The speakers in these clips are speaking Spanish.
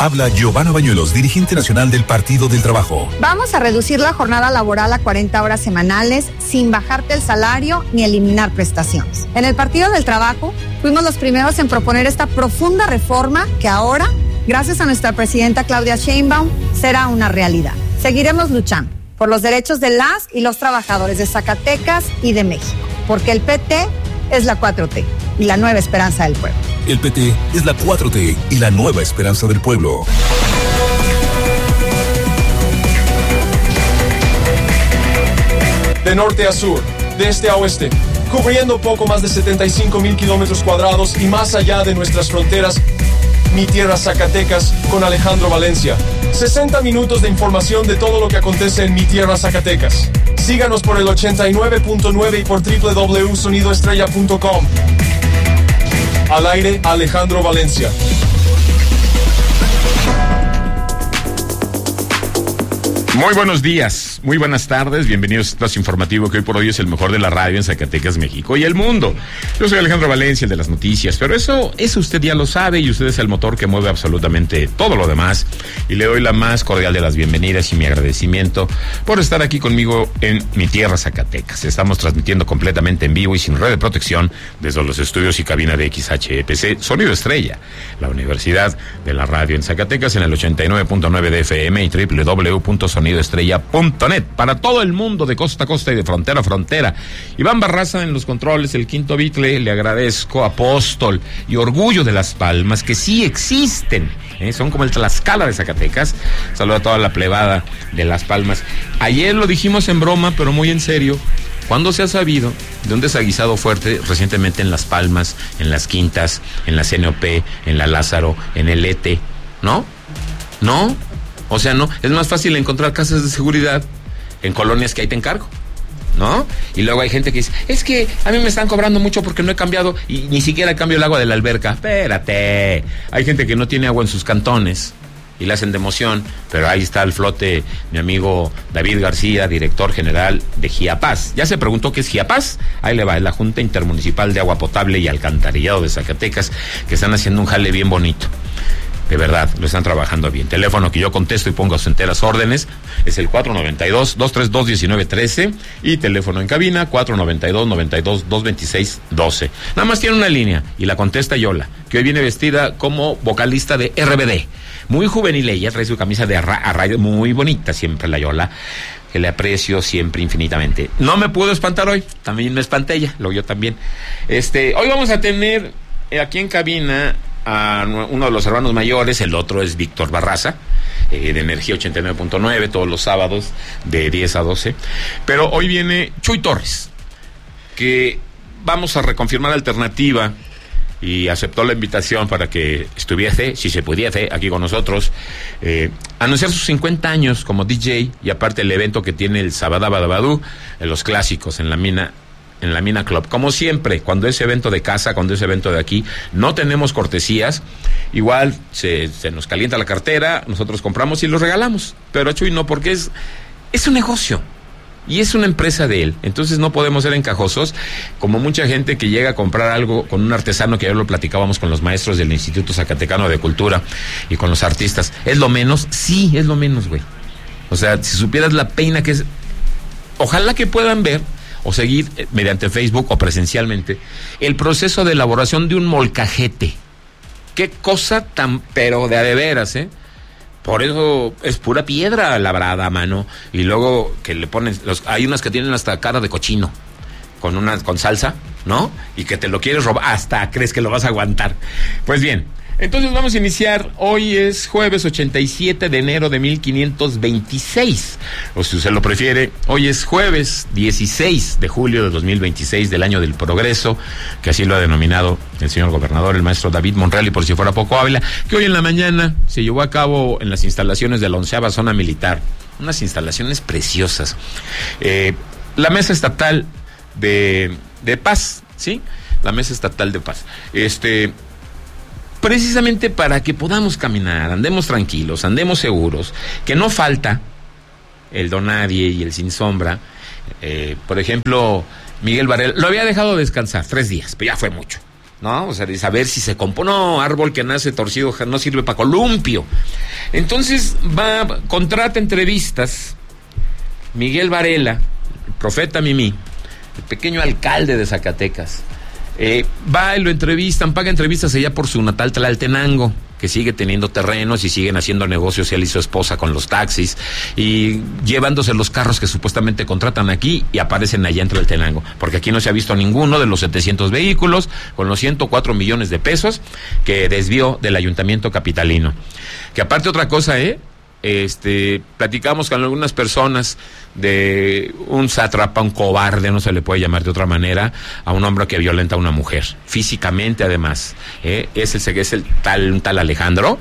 Habla Giovanna Bañuelos, dirigente nacional del Partido del Trabajo. Vamos a reducir la jornada laboral a 40 horas semanales sin bajarte el salario ni eliminar prestaciones. En el Partido del Trabajo fuimos los primeros en proponer esta profunda reforma que ahora, gracias a nuestra presidenta Claudia Sheinbaum, será una realidad. Seguiremos luchando por los derechos de las y los trabajadores de Zacatecas y de México, porque el PT es la 4T y la nueva esperanza del pueblo. El PT es la 4T y la nueva esperanza del pueblo. De norte a sur, de este a oeste, cubriendo poco más de 75,000 kilómetros cuadrados y más allá de nuestras fronteras, Mi Tierra Zacatecas con Alejandro Valencia. 60 minutos de información de todo lo que acontece en Mi Tierra Zacatecas. Síganos por el 89.9 y por www.sonidoestrella.com. Al aire, Alejandro Valencia. Muy buenos días, muy buenas tardes, bienvenidos a este espacio informativo que hoy por hoy es el mejor de la radio en Zacatecas, México y el mundo. Yo soy Alejandro Valencia, el de las noticias, pero eso usted ya lo sabe y usted es el motor que mueve absolutamente todo lo demás. Y le doy la más cordial de las bienvenidas y mi agradecimiento por estar aquí conmigo en Mi Tierra Zacatecas. Estamos transmitiendo completamente en vivo y sin red de protección desde los estudios y cabina de XHEPC Sonido Estrella, la Universidad de la Radio en Zacatecas, en el 89.9 de FM y www.sonidoestrella.net para todo el mundo de costa a costa y de frontera a frontera. Iván Barraza en los controles, el quinto Beatle, le agradezco, apóstol y orgullo de Las Palmas, que sí existen, son como el Tlaxcala de Zacatecas. Saludo a toda la plebada de Las Palmas. Ayer lo dijimos en broma, pero muy en serio. ¿Cuándo se ha sabido de un desaguisado fuerte recientemente en Las Palmas, en Las Quintas, en la CNOP, en la Lázaro, en el ETE? ¿No? O sea, no, es más fácil encontrar casas de seguridad en colonias que ahí te encargo, ¿no? Y luego hay gente que dice, es que a mí me están cobrando mucho porque no he cambiado y ni siquiera cambio el agua de la alberca. Espérate, hay gente que no tiene agua en sus cantones y la hacen de emoción, pero ahí está el flote, mi amigo David García, director general de GIAPAS. ¿Ya se preguntó qué es GIAPAS? Ahí le va, es la Junta Intermunicipal de Agua Potable y Alcantarillado de Zacatecas, que están haciendo un jale bien bonito. De verdad, lo están trabajando bien. Teléfono que yo contesto y pongo a sus enteras órdenes es el 492-232-1913 y teléfono en cabina 492-92-226-12. Nada más tiene una línea y la contesta Yola, que hoy viene vestida como vocalista de RBD. Muy juvenil ella, trae su camisa de rayas muy bonita siempre la Yola, que le aprecio siempre infinitamente. No me pudo espantar hoy, también me espanté ella, lo yo también. Hoy vamos a tener aquí en cabina a uno de los hermanos mayores, el otro es Víctor Barraza, de Energía 89.9, todos los sábados de 10 a 12. Pero hoy viene Chuy Torres, que vamos a reconfirmar alternativa y aceptó la invitación para que estuviese, si se pudiese, aquí con nosotros, anunciar sus 50 años como DJ y aparte el evento que tiene el Sabadabadabadú, los clásicos en la Mina Club. Como siempre, cuando es evento de casa, cuando es evento de aquí, no tenemos cortesías. Igual se nos calienta la cartera, nosotros compramos y los regalamos. Pero a Chuy no, porque es un negocio y es una empresa de él. Entonces no podemos ser encajosos, como mucha gente que llega a comprar algo con un artesano, que ya lo platicábamos con los maestros del Instituto Zacatecano de Cultura y con los artistas. ¿Es lo menos? Sí, es lo menos, güey. O sea, si supieras la pena que es. Ojalá que puedan ver o seguir mediante Facebook o presencialmente el proceso de elaboración de un molcajete. Qué cosa tan, pero de a de veras, Por eso es pura piedra labrada a mano. Y luego que le ponen, hay unas que tienen hasta cara de cochino, con salsa, ¿no? Y que te lo quieres robar, hasta crees que lo vas a aguantar. Pues bien, entonces vamos a iniciar. Hoy es jueves 87 de enero de 1526. O si usted lo prefiere, hoy es jueves 16 de julio de 2026 del año del progreso, que así lo ha denominado el señor gobernador, el maestro David Monreal, y por si fuera poco habla, que hoy en la mañana se llevó a cabo en las instalaciones de la 11ª Zona Militar, unas instalaciones preciosas. La Mesa Estatal de Paz, ¿sí? La Mesa Estatal de Paz. Precisamente para que podamos caminar, andemos tranquilos, andemos seguros, que no falta el don nadie y el sin sombra. Por ejemplo, Miguel Varela lo había dejado descansar 3 días, pero ya fue mucho, ¿no? O sea, de saber si se compone. No, árbol que nace torcido no sirve para columpio. Entonces contrata entrevistas Miguel Varela, el profeta Mimí, el pequeño alcalde de Zacatecas. Va y lo entrevistan, paga entrevistas allá por su natal Tlaltenango, que sigue teniendo terrenos y siguen haciendo negocios él y su esposa con los taxis y llevándose los carros que supuestamente contratan aquí y aparecen allá en Tlaltenango, porque aquí no se ha visto ninguno de los 700 vehículos con los 104 millones de pesos que desvió del ayuntamiento capitalino. Que aparte otra cosa, platicamos con algunas personas de un sátrapa, un cobarde, no se le puede llamar de otra manera, a un hombre que violenta a una mujer, físicamente además. Es el tal Alejandro,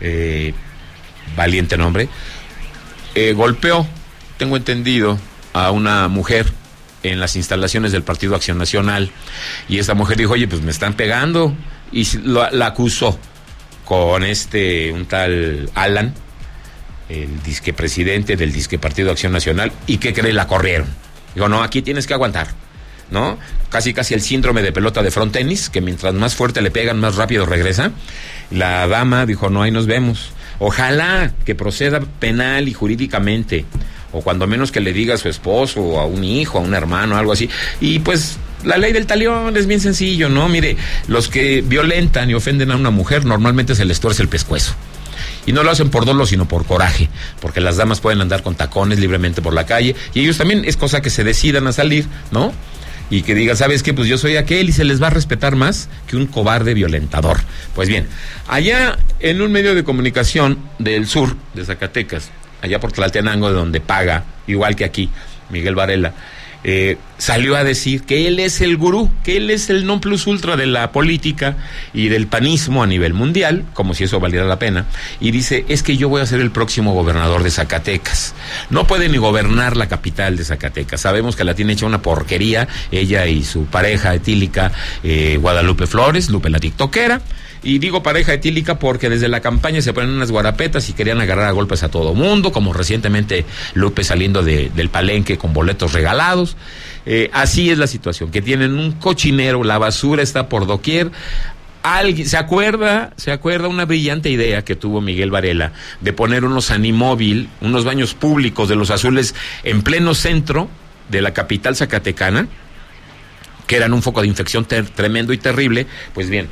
valiente nombre, golpeó, tengo entendido, a una mujer en las instalaciones del Partido Acción Nacional, y esta mujer dijo, oye, pues me están pegando, y la acusó con un tal Alan, el disque presidente del disque Partido Acción Nacional, y ¿qué cree? La corrieron. Digo, no, aquí tienes que aguantar, ¿no? Casi el síndrome de pelota de frontenis, que mientras más fuerte le pegan, más rápido regresa. La dama dijo, no, ahí nos vemos. Ojalá que proceda penal y jurídicamente, o cuando menos que le diga a su esposo, o a un hijo, a un hermano, algo así. Y pues la ley del talión es bien sencillo, ¿no? Mire, los que violentan y ofenden a una mujer normalmente se les tuerce el pescuezo. Y no lo hacen por dolo, sino por coraje, porque las damas pueden andar con tacones libremente por la calle, y ellos también es cosa que se decidan a salir, ¿no? Y que digan, ¿sabes qué? Pues yo soy aquel, y se les va a respetar más que un cobarde violentador. Pues bien, allá en un medio de comunicación del sur de Zacatecas, allá por Tlaltenango, de donde paga, igual que aquí, Miguel Varela, salió a decir que él es el gurú, que él es el non plus ultra de la política y del panismo a nivel mundial, como si eso valiera la pena, y dice, es que yo voy a ser el próximo gobernador de Zacatecas. No puede ni gobernar la capital de Zacatecas, sabemos que la tiene hecha una porquería, ella y su pareja etílica, Guadalupe Flores, Lupe la tiktokera. Y digo pareja etílica porque desde la campaña se ponen unas guarapetas y querían agarrar a golpes a todo mundo, como recientemente Lupe saliendo del Palenque con boletos regalados. Así es la situación, que tienen un cochinero, la basura está por doquier. ¿Alguien se acuerda una brillante idea que tuvo Miguel Varela de poner unos Animóvil, unos baños públicos de los azules en pleno centro de la capital zacatecana, que eran un foco de infección tremendo y terrible? Pues bien,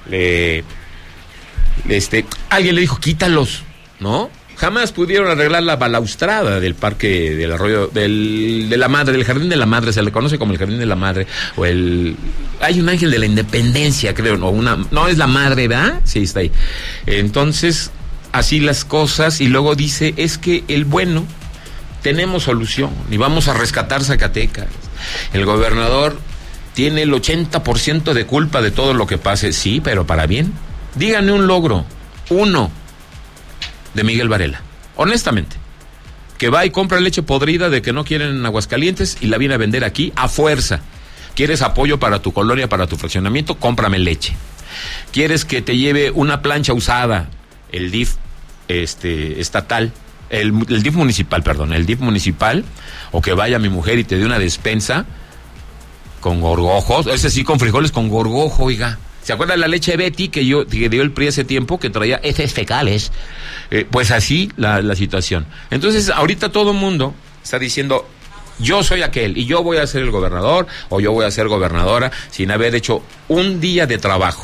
alguien le dijo, quítalos, ¿no? Jamás pudieron arreglar la balaustrada del parque del arroyo de la Madre, del Jardín de la Madre, se le conoce como el Jardín de la Madre, o hay un ángel de la Independencia, creo, no es la Madre, ¿verdad? Sí, está ahí. Entonces, así las cosas, y luego dice, es que tenemos solución, y vamos a rescatar Zacatecas. El gobernador tiene el 80% de culpa de todo lo que pase, sí, pero para bien. Díganme un logro, uno, de Miguel Varela, honestamente, que va y compra leche podrida de que no quieren en Aguascalientes y la viene a vender aquí a fuerza. ¿Quieres apoyo para tu colonia, para tu fraccionamiento? Cómprame leche. ¿Quieres que te lleve una plancha usada, el DIF estatal, el DIF municipal, o que vaya mi mujer y te dé una despensa con gorgojos, ese sí, con frijoles con gorgojo, oiga? ¿Se acuerda de la leche Betty que dio el PRI hace tiempo, que traía heces fecales? Pues así la situación. Entonces, ahorita todo el mundo está diciendo, yo soy aquel, y yo voy a ser el gobernador, o yo voy a ser gobernadora, sin haber hecho un día de trabajo.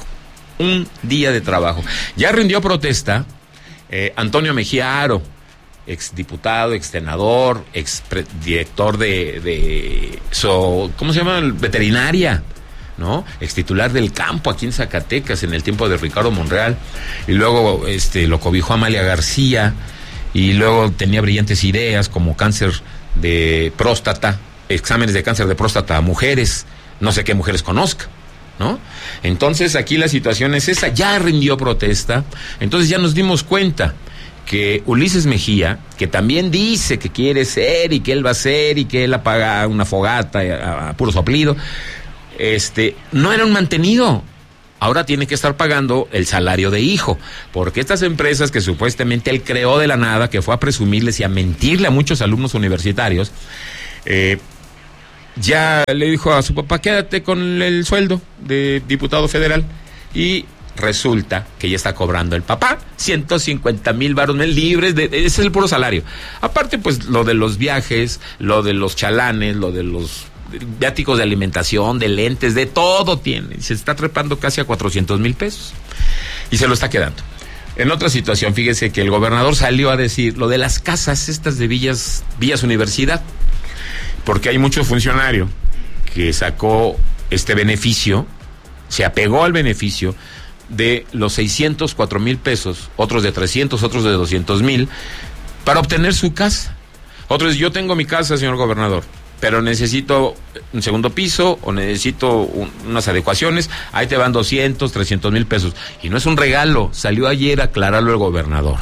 Ya rindió protesta Antonio Mejía Aro, exdiputado, exsenador, exdirector ¿cómo se llama? Veterinaria, ¿no? Extitular del campo aquí en Zacatecas en el tiempo de Ricardo Monreal, y luego lo cobijó Amalia García, y luego tenía brillantes ideas como cáncer de próstata, exámenes de cáncer de próstata a mujeres, no sé qué mujeres conozca, ¿no? Entonces aquí la situación es esa, ya rindió protesta. Entonces ya nos dimos cuenta que Ulises Mejía, que también dice que quiere ser y que él va a ser y que él apaga una fogata a puro soplido, no era un mantenido. Ahora tiene que estar pagando el salario de hijo, porque estas empresas que supuestamente él creó de la nada, que fue a presumirles y a mentirle a muchos alumnos universitarios, ya le dijo a su papá, quédate con el sueldo de diputado federal, y resulta que ya está cobrando el papá 150,000 varos libres, ese es el puro salario. Aparte, pues, lo de los viajes, lo de los chalanes, lo de los viáticos de alimentación, de lentes, de todo tiene. Se está trepando casi a 400,000 pesos y se lo está quedando. En otra situación, fíjese que el gobernador salió a decir lo de las casas estas de Villas Universidad, porque hay mucho funcionario que sacó este beneficio, se apegó al beneficio de los 604,000 pesos, otros de 300, otros de 200,000, para obtener su casa. Otros, yo tengo mi casa, señor gobernador, pero necesito un segundo piso o necesito unas adecuaciones, ahí te van 200, 300,000 pesos. Y no es un regalo, salió ayer a aclararlo el gobernador.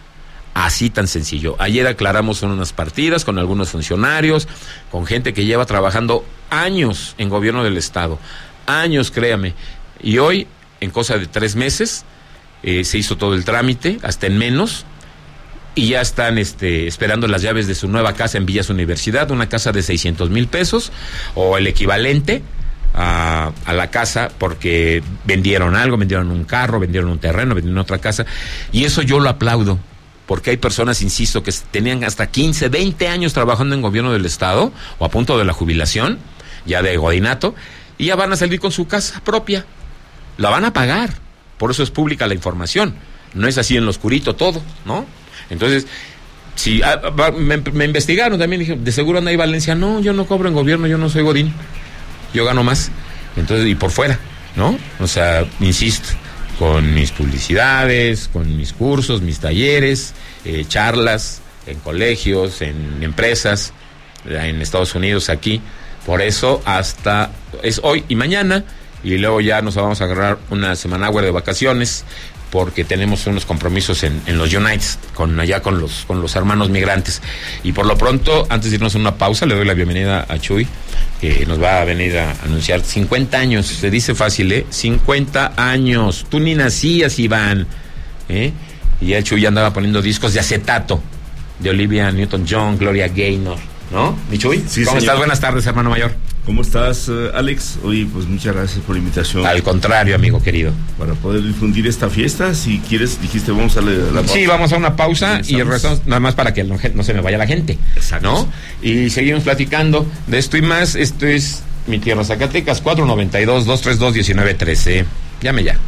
Así tan sencillo. Ayer aclaramos en unas partidas con algunos funcionarios, con gente que lleva trabajando años en gobierno del estado. Años, créame. Y hoy, en cosa de 3 meses, se hizo todo el trámite, hasta en menos, y ya están esperando las llaves de su nueva casa en Villas Universidad, una casa de 600,000 pesos, o el equivalente a la casa, porque vendieron algo, vendieron un carro, vendieron un terreno, vendieron otra casa, y eso yo lo aplaudo, porque hay personas, insisto, que tenían hasta 15, 20 años trabajando en gobierno del estado, o a punto de la jubilación, ya de godinato, y ya van a salir con su casa propia. La van a pagar, por eso es pública la información, no es así en lo oscurito todo, ¿no? Entonces, si me investigaron también, dije, de seguro anda ahí Valencia, no, yo no cobro en gobierno, yo no soy godín, yo gano más, entonces, y por fuera, ¿no? O sea, insisto, con mis publicidades, con mis cursos, mis talleres, charlas en colegios, en empresas, en Estados Unidos, aquí, por eso hasta, es hoy y mañana, y luego ya nos vamos a agarrar una semana de vacaciones, porque tenemos unos compromisos en los Unites, con los hermanos migrantes. Y por lo pronto, antes de irnos a una pausa, le doy la bienvenida a Chuy, que nos va a venir a anunciar 50 años, se dice fácil, 50 años, tú ni nacías, Iván, y ya Chuy andaba poniendo discos de acetato, de Olivia Newton-John, Gloria Gaynor, ¿no? ¿Mi Chuy? Sí, ¿Cómo señor. estás? Buenas tardes, hermano mayor. ¿Cómo estás, Alex? Oye, pues muchas gracias por la invitación. Al contrario, amigo querido. Para poder difundir esta fiesta, si quieres, dijiste, vamos a la pausa. Sí, vamos a una pausa y regresamos, nada más para que no se me vaya la gente. Exacto. ¿No? Y seguimos platicando de esto y más. Esto es Mi Tierra Zacatecas, 492-232-1913. Llame ya.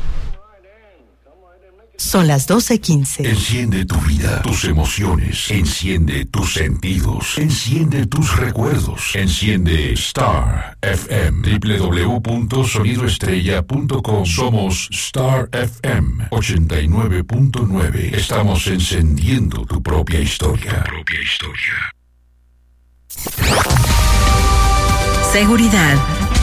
Son las 12:15. Enciende tu vida, tus emociones, enciende tus sentidos, enciende tus recuerdos, enciende Star FM, www.sonidoestrella.com. Somos Star FM 89.9. Estamos encendiendo tu propia historia. Seguridad.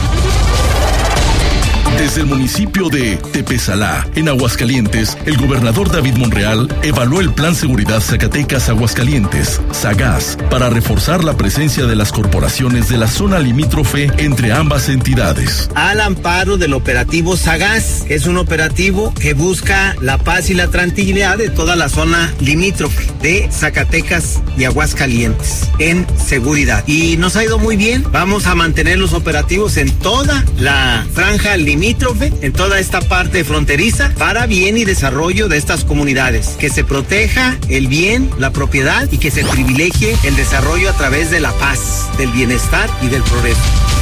Desde el municipio de Tepesalá, en Aguascalientes, el gobernador David Monreal evaluó el Plan Seguridad Zacatecas Aguascalientes, SAGAS, para reforzar la presencia de las corporaciones de la zona limítrofe entre ambas entidades. Al amparo del operativo SAGAS, es un operativo que busca la paz y la tranquilidad de toda la zona limítrofe de Zacatecas y Aguascalientes en seguridad. Y nos ha ido muy bien. Vamos a mantener los operativos en toda la franja limítrofe, en toda esta parte fronteriza, para bien y desarrollo de estas comunidades. Que se proteja el bien, la propiedad, y que se privilegie el desarrollo a través de la paz, del bienestar y del progreso.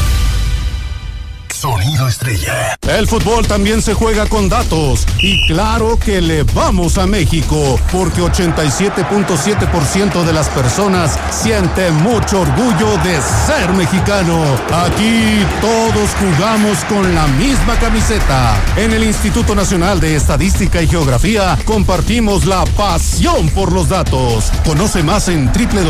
Sonido Estrella. El fútbol también se juega con datos, y claro que le vamos a México, porque 87.7% de las personas siente mucho orgullo de ser mexicano. Aquí todos jugamos con la misma camiseta. En el Instituto Nacional de Estadística y Geografía compartimos la pasión por los datos. Conoce más en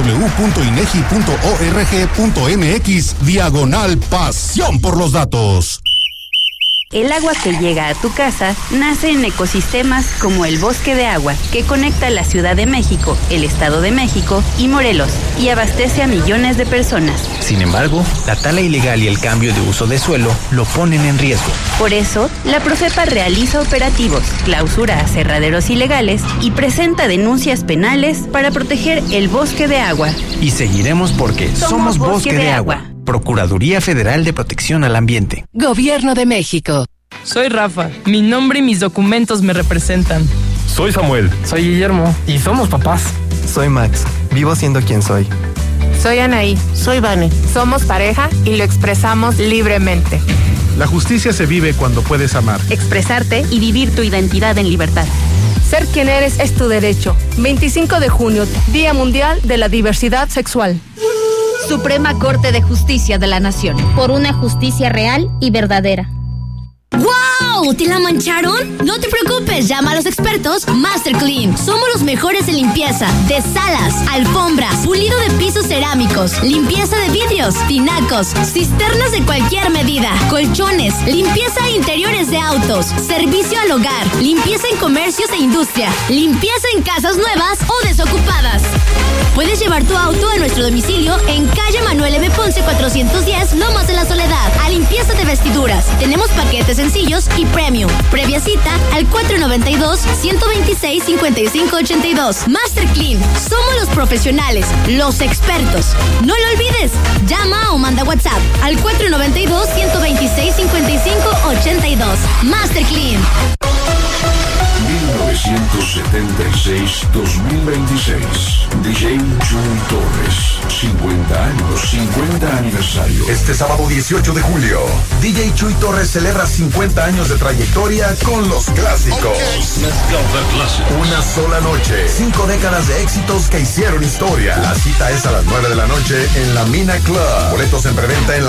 www.inegi.org.mx/pasión por los datos. El agua que llega a tu casa nace en ecosistemas como el Bosque de Agua, que conecta la Ciudad de México, el Estado de México y Morelos, y abastece a millones de personas. Sin embargo, la tala ilegal y el cambio de uso de suelo lo ponen en riesgo. Por eso, la Profepa realiza operativos, clausura aserraderos ilegales y presenta denuncias penales para proteger el Bosque de Agua. Y seguiremos porque somos Bosque de Agua. Procuraduría Federal de Protección al Ambiente. Gobierno de México. Soy Rafa. Mi nombre y mis documentos me representan. Soy Samuel. Soy Guillermo. Y somos papás. Soy Max. Vivo siendo quien soy. Soy Anaí. Soy Vane. Somos pareja y lo expresamos libremente. La justicia se vive cuando puedes amar, expresarte y vivir tu identidad en libertad. Ser quien eres es tu derecho. 25 de junio, Día Mundial de la Diversidad Sexual. Suprema Corte de Justicia de la Nación. Por una justicia real y verdadera. ¡Wow! ¿Te la mancharon? No te preocupes, llama a los expertos Master Clean. Somos los mejores en limpieza de salas, alfombras, pulido de pisos cerámicos, limpieza de vidrios, tinacos, cisternas de cualquier medida, colchones, limpieza de interiores de autos, servicio al hogar, limpieza en comercios e industria, limpieza en casas nuevas o desocupadas. Puedes llevar tu auto a nuestro domicilio en calle Manuel M. Ponce 410, Lomas de la Soledad, a limpieza de vestiduras. Tenemos paquetes sencillos y premium. Previa cita al 492-126-5582. Master Clean. Somos los profesionales, los expertos. No lo olvides. Llama o manda WhatsApp al 492-126-5582. Master Clean. 1976-2026. DJ Chuy Torres. 50 años, 50 aniversario. Este sábado 18 de julio, DJ Chuy Torres celebra 50 años de trayectoria con los clásicos. Una sola noche, 5 décadas de éxitos que hicieron historia. La cita es a las 9 de la noche en la Mina Club. Boletos en preventa en la